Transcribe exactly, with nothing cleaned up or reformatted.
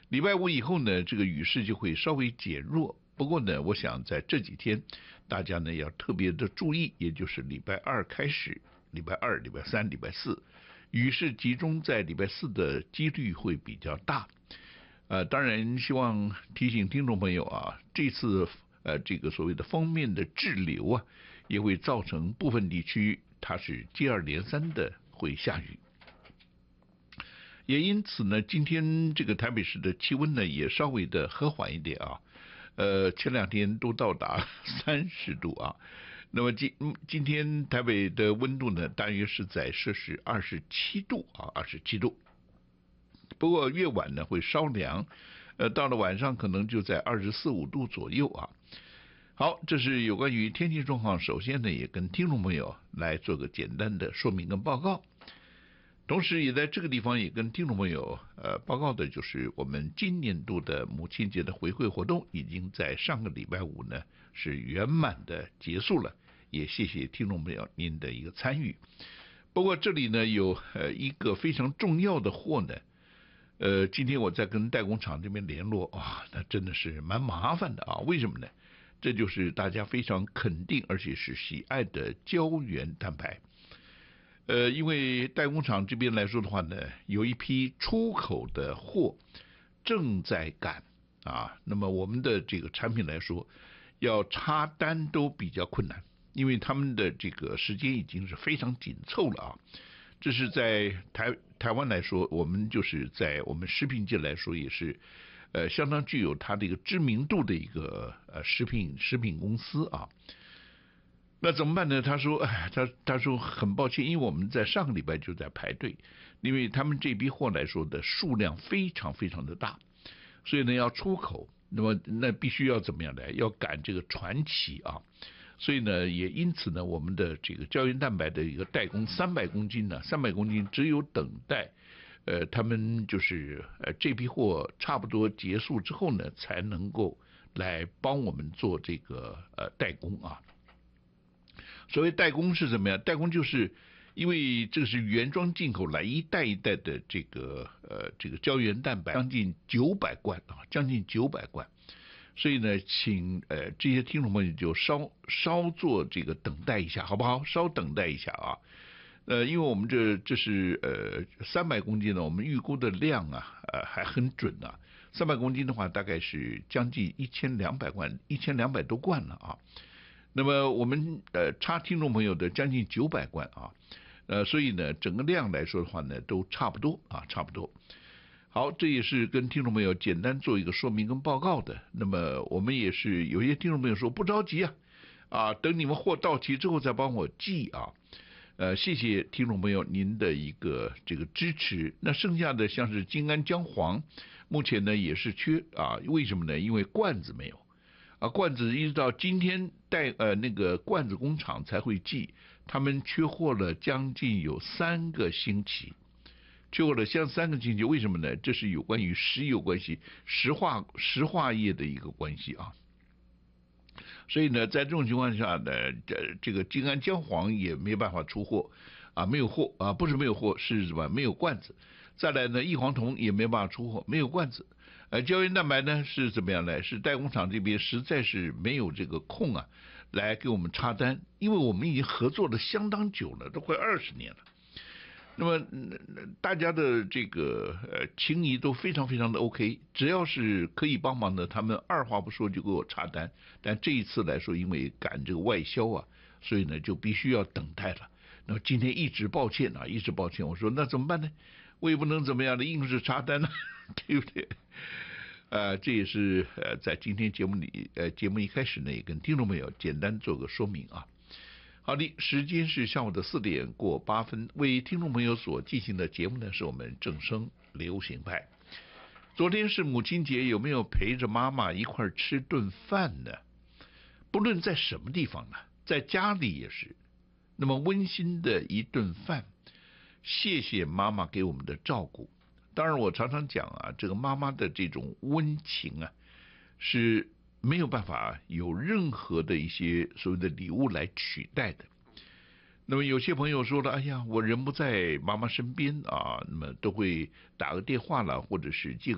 礼拜五以后呢，这个雨势就会稍微减弱。不过呢，我想在这几天，大家呢要特别的注意，也就是礼拜二开始，礼拜二、礼拜三、礼拜四，雨势集中在礼拜四的几率会比较大。呃，当然希望提醒听众朋友啊，这次呃这个所谓的锋面的滞留啊，也会造成部分地区它是接二连三的会下雨。也因此呢，今天这个台北市的气温呢也稍微的和缓一点啊，呃，前两天都到达三十度啊。那么今今天台北的温度呢，大约是在摄氏二十七度啊，二十七度。不过越晚呢会稍凉，呃，到了晚上可能就在二十四五度左右啊。好，这是有关于天气状况。首先呢，也跟听众朋友来做个简单的说明跟报告。同时也在这个地方也跟听众朋友呃报告的就是我们今年度的母亲节的回馈活动已经在上个礼拜五呢是圆满的结束了，也谢谢听众朋友您的一个参与。不过这里呢有呃一个非常重要的货呢，呃今天我在跟代工厂这边联络啊，那真的是蛮麻烦的啊。为什么呢？这就是大家非常肯定而且是喜爱的胶原蛋白。呃，因为代工厂这边来说的话呢，有一批出口的货正在赶啊，那么我们的这个产品来说，要插单都比较困难，因为他们的这个时间已经是非常紧凑了啊。这是在台台湾来说，我们就是在我们食品界来说也是，呃，相当具有它的一个知名度的一个呃食品食品公司啊。那怎么办呢？他说，哎，他他说很抱歉，因为我们在上个礼拜就在排队，因为他们这批货来说的数量非常非常的大，所以呢要出口，那么那必须要怎么样呢？要赶这个传奇啊，所以呢也因此呢，我们的这个胶原蛋白的一个代工三百公斤呢，三百公斤只有等待，呃，他们就是呃这批货差不多结束之后呢，才能够来帮我们做这个呃代工啊。所谓代工是怎么样？代工就是因为这个是原装进口来一袋一袋的这个呃这个胶原蛋白，将近九百罐啊，将近九百罐。所以呢，请呃这些听众朋友就稍稍做这个等待一下，好不好？稍等待一下啊。呃，因为我们这这是呃三百公斤呢，我们预估的量啊，呃还很准啊。三百公斤的话，大概是将近一千两百罐，一千两百多罐了啊。那么我们呃差听众朋友的将近九百罐啊，呃，所以呢，整个量来说的话呢，都差不多啊，差不多。好，这也是跟听众朋友简单做一个说明跟报告的。那么我们也是有些听众朋友说不着急啊，啊，等你们货到齐之后再帮我寄啊。呃，谢谢听众朋友您的一个这个支持。那剩下的像是金安姜黄，目前呢也是缺啊，为什么呢？因为罐子没有。啊，罐子一直到今天带呃那个罐子工厂才会寄，他们缺货了将近有三个星期，缺货了像三个星期，为什么呢？这是有关于石油关系，石化石化业的一个关系啊。所以呢，在这种情况下呢，这这个金安姜黄也没办法出货啊，没有货啊，不是没有货，是什么？没有罐子。再来呢，异黄酮也没办法出货，没有罐子。呃，胶原蛋白呢是怎么样呢？是代工厂这边实在是没有这个空啊，来给我们插单，因为我们已经合作了相当久了，都快二十年了。那么大家的这个呃情谊都非常非常的 OK， 只要是可以帮忙的，他们二话不说就给我插单。但这一次来说，因为赶这个外销啊，所以呢就必须要等待了。那么今天一直抱歉啊，一直抱歉。我说那怎么办呢？我也不能怎么样的，硬是插单呢，对不对？呃，这也是呃在今天节目里呃节目一开始呢，也跟听众朋友简单做个说明啊。好的，时间是下午的四点过八分。为听众朋友所进行的节目呢，是我们正声流行派。昨天是母亲节，有没有陪着妈妈一块吃顿饭呢？不论在什么地方呢，在家里也是。那么温馨的一顿饭，谢谢妈妈给我们的照顾。当然，我常常讲啊，这个妈妈的这种温情啊，是没有办法有任何的一些所谓的礼物来取代的。那么有些朋友说了，哎呀，我人不在妈妈身边啊，那么都会打个电话了，或者是寄